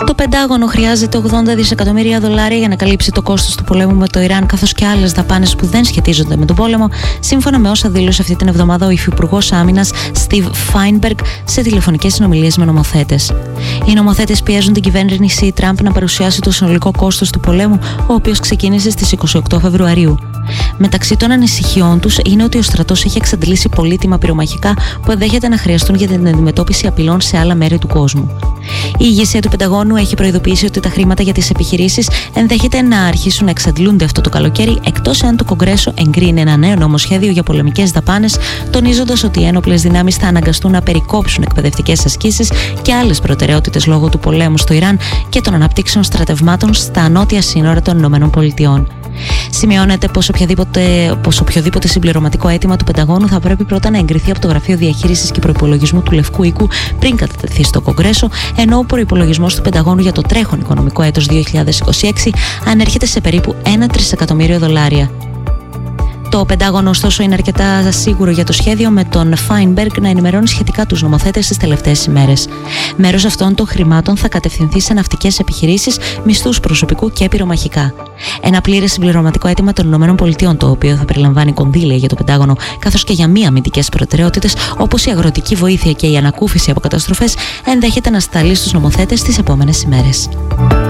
Το Πεντάγωνο χρειάζεται $80 δισεκατομμύρια για να καλύψει το κόστος του πολέμου με το Ιράν, καθώς και άλλες δαπάνες που δεν σχετίζονται με τον πόλεμο, σύμφωνα με όσα δήλωσε αυτή την εβδομάδα ο Υφυπουργός Άμυνας Steve Feinberg σε τηλεφωνικές συνομιλίες με νομοθέτες. Οι νομοθέτες πιέζουν την κυβέρνηση Τραμπ να παρουσιάσει το συνολικό κόστος του πολέμου, ο οποίος ξεκίνησε στις 28 Φεβρουαρίου. Μεταξύ των ανησυχιών τους είναι ότι ο στρατός έχει εξαντλήσει πολύτιμα πυρομαχικά που ενδέχεται να χρειαστούν για την αντιμετώπιση απειλών σε άλλα μέρη του κόσμου. Η ηγεσία του Πενταγώνου έχει προειδοποιήσει ότι τα χρήματα για τις επιχειρήσεις ενδέχεται να αρχίσουν να εξαντλούνται αυτό το καλοκαίρι, εκτός αν το Κογκρέσο εγκρίνει ένα νέο νομοσχέδιο για πολεμικές δαπάνες, τονίζοντας ότι οι ένοπλες δυνάμεις θα αναγκαστούν να περικόψουν εκπαιδευτικές ασκήσεις και άλλες προτεραιότητες λόγω του πολέμου στο Ιράν και των αναπτύξεων στρατευμάτων στα νότια σύνορα των ΗΠΑ. Σημειώνεται πως οποιοδήποτε συμπληρωματικό αίτημα του Πενταγώνου θα πρέπει πρώτα να εγκριθεί από το Γραφείο Διαχείρισης και Προϋπολογισμού του Λευκού Οίκου πριν κατατεθεί στο Κογκρέσο, ενώ ο προϋπολογισμός του Πενταγώνου για το τρέχον οικονομικό έτος 2026 ανέρχεται σε περίπου $1 τρισεκατομμύριο. Το Πεντάγωνο, ωστόσο, είναι αρκετά σίγουρο για το σχέδιο, με τον Feinberg να ενημερώνει σχετικά τους νομοθέτες τις τελευταίες ημέρες. Μέρος αυτών των χρημάτων θα κατευθυνθεί σε ναυτικές επιχειρήσεις, μισθούς προσωπικού και πυρομαχικά. Ένα πλήρες συμπληρωματικό αίτημα των ΗΠΑ, το οποίο θα περιλαμβάνει κονδύλια για το Πεντάγωνο, καθώς και για μη αμυντικές προτεραιότητες, όπως η αγροτική βοήθεια και η ανακούφιση από καταστροφές, ενδέχεται να σταλεί στους νομοθέτες τις επόμενες ημέρες.